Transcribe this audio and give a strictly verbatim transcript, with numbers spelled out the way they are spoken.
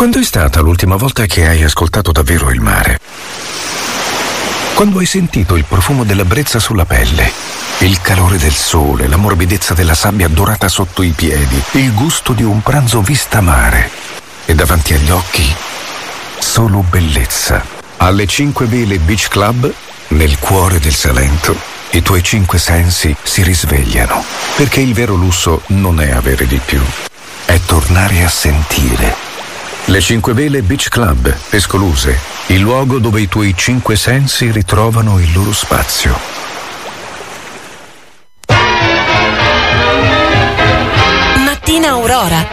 Quando è stata l'ultima volta che hai ascoltato davvero il mare? Quando hai sentito il profumo della brezza sulla pelle, il calore del sole, la morbidezza della sabbia dorata sotto i piedi, il gusto di un pranzo vista mare e davanti agli occhi solo bellezza. Alle Cinque Vele Beach Club, nel cuore del Salento, i tuoi cinque sensi si risvegliano, perché il vero lusso non è avere di più, è tornare a sentire. Le Cinque Vele Beach Club, Escoluse, il luogo dove i tuoi cinque sensi ritrovano il loro spazio. Mattina Aurora,